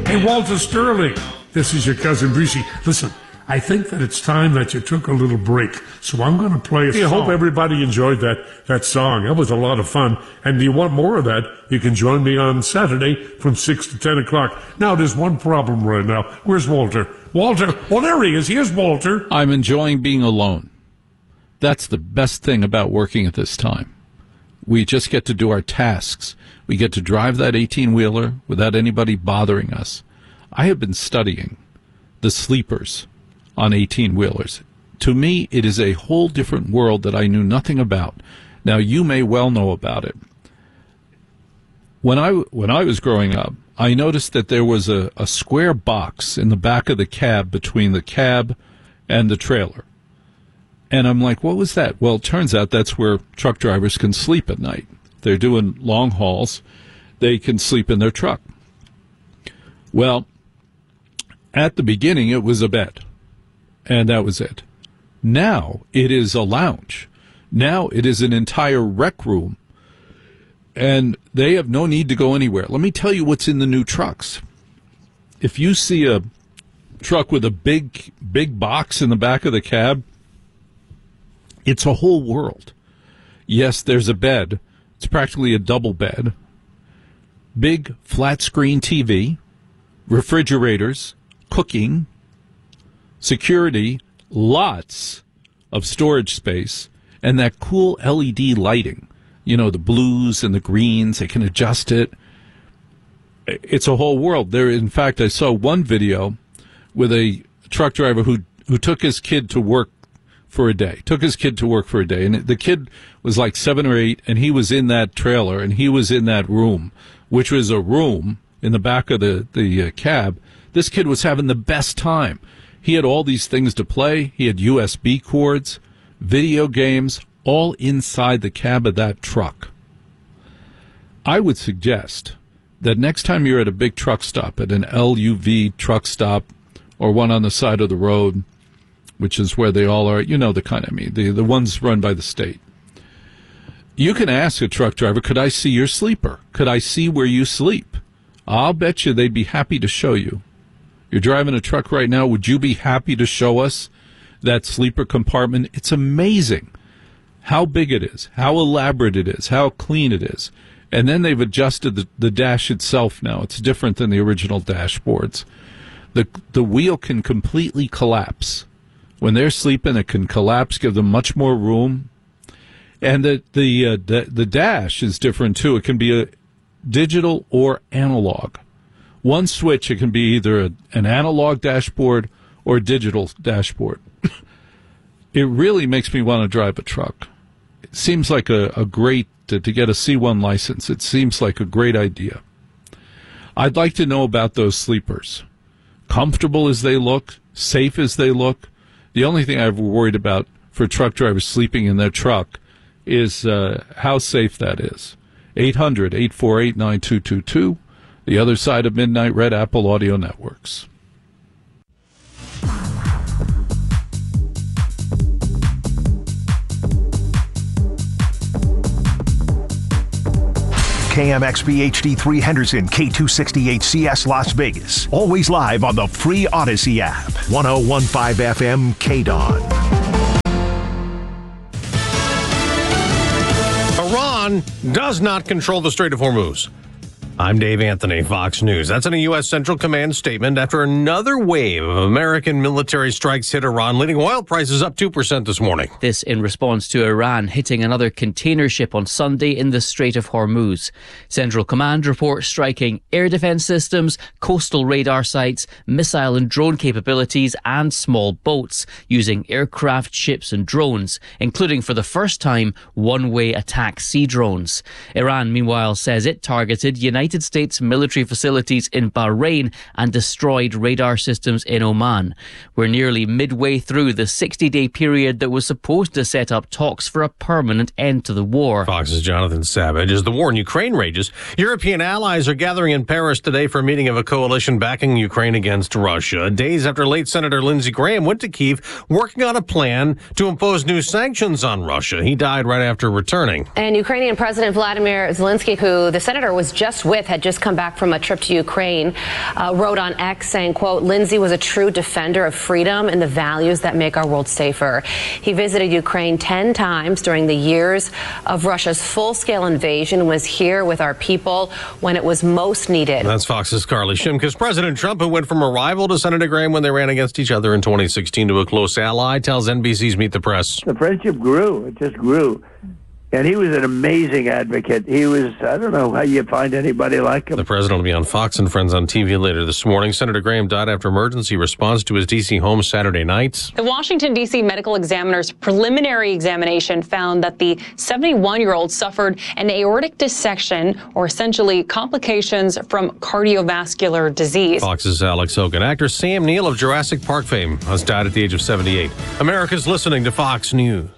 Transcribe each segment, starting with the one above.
Hey, Walter Sterling, this is your cousin Brucey. Listen, I think that it's time that you took a little break, so I'm going to play a song. I hope everybody enjoyed that song. That was a lot of fun. And do you want more of that? You can join me on Saturday from 6 to 10 o'clock. Now, there's one problem right now. Where's Walter? Walter? Well, there he is. Here's Walter. I'm enjoying being alone. That's the best thing about working at this time. We just get to do our tasks. We get to drive that 18-wheeler without anybody bothering us. I have been studying the sleepers on 18-wheelers. To me, it is a whole different world that I knew nothing about. Now, you may well know about it. When I was growing up, I noticed that there was a square box in the back of the cab between the cab and the trailer. And I'm like, what was that? Well, it turns out that's where truck drivers can sleep at night. They're doing long hauls. They can sleep in their truck. Well, at the beginning, it was a bed. And that was it. Now it is a lounge. Now it is an entire rec room. And they have no need to go anywhere. Let me tell you what's in the new trucks. If you see a truck with a big box in the back of the cab, it's a whole world. Yes, there's a bed. It's practically a double bed. Big flat screen TV, refrigerators, cooking, security, lots of storage space, and that cool LED lighting. You know, the blues and the greens, they can adjust it. It's a whole world. There, in fact, I saw one video with a truck driver who took his kid to work for a day. And the kid was like 7 or 8, and he was in that trailer, and he was in that room, which was a room in the back of the cab. This kid was having the best time. He had all these things to play. He had USB cords, video games, all inside the cab of that truck. I would suggest that next time you're at a big truck stop, at an LUV truck stop or one on the side of the road, which is where they all are, you know the kind I mean, the ones run by the state, you can ask a truck driver, could I see your sleeper? Could I see where you sleep? I'll bet you they'd be happy to show you. You're driving a truck right now. Would you be happy to show us that sleeper compartment? It's amazing how big it is, how elaborate it is, how clean it is. And then they've adjusted the dash itself now. It's different than the original dashboards. The wheel can completely collapse. When they're sleeping, it can collapse, give them much more room. And the dash is different, too. It can be a digital or analog. One switch, it can be either an analog dashboard or a digital dashboard. It really makes me want to drive a truck. It seems like a great, to get a C1 license, it seems like a great idea. I'd like to know about those sleepers. Comfortable as they look, safe as they look. The only thing I've worried about for truck drivers sleeping in their truck is how safe that is. 800-848-9222. The Other Side of Midnight, Red Apple Audio Networks. KMXB HD3 Henderson, K268CS Las Vegas. Always live on the free Odyssey app. 1015 FM KDON. Iran does not control the Strait of Hormuz. I'm Dave Anthony, Fox News. That's in a U.S. Central Command statement after another wave of American military strikes hit Iran, leading oil prices up 2% this morning. This in response to Iran hitting another container ship on Sunday in the Strait of Hormuz. Central Command reports striking air defense systems, coastal radar sites, missile and drone capabilities, and small boats using aircraft, ships and drones, including for the first time one-way attack sea drones. Iran, meanwhile, says it targeted United States military facilities in Bahrain and destroyed radar systems in Oman. We're nearly midway through the 60-day period that was supposed to set up talks for a permanent end to the war. Fox's Jonathan Savage. As the war in Ukraine rages, European allies are gathering in Paris today for a meeting of a coalition backing Ukraine against Russia. Days after late Senator Lindsey Graham went to Kyiv working on a plan to impose new sanctions on Russia. He died right after returning. And Ukrainian President Vladimir Zelensky, who the senator was just with with had just come back from a trip to Ukraine, wrote on X saying, quote, Lindsay was a true defender of freedom and the values that make our world safer. He visited Ukraine 10 times during the years of Russia's full-scale invasion and was here with our people when it was most needed. That's Fox's Carly Shimkus. President Trump, who went from a rival to Senator Graham when they ran against each other in 2016 to a close ally, tells NBC's Meet the Press. The friendship grew. It just grew. And he was an amazing advocate. He was, I don't know how you find anybody like him. The president will be on Fox and Friends on TV later this morning. Senator Graham died after emergency response to his D.C. home Saturday night. The Washington, D.C. medical examiner's preliminary examination found that the 71-year-old suffered an aortic dissection, or essentially complications from cardiovascular disease. Fox's Alex Hogan. Actor Sam Neill of Jurassic Park fame has died at the age of 78. America's listening to Fox News.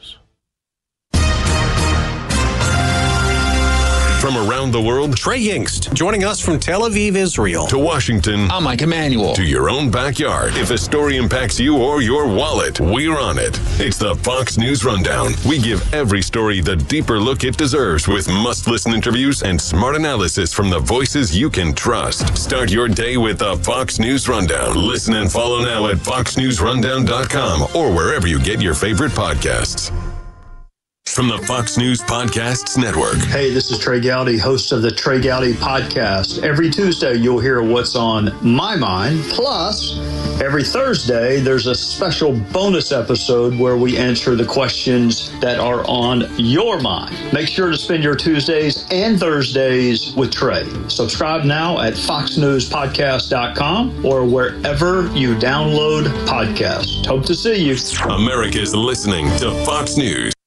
From around the world, Trey Yingst joining us from Tel Aviv, Israel. To Washington, I'm Mike Emanuel. To your own backyard. If a story impacts you or your wallet, we're on it. It's the Fox News Rundown. We give every story the deeper look it deserves with must-listen interviews and smart analysis from the voices you can trust. Start your day with the Fox News Rundown. Listen and follow now at foxnewsrundown.com or wherever you get your favorite podcasts. From the Fox News Podcasts Network. Hey, this is Trey Gowdy, host of the Trey Gowdy Podcast. Every Tuesday, you'll hear what's on my mind. Plus, every Thursday, there's a special bonus episode where we answer the questions that are on your mind. Make sure to spend your Tuesdays and Thursdays with Trey. Subscribe now at foxnewspodcast.com or wherever you download podcasts. Hope to see you. America's listening to Fox News.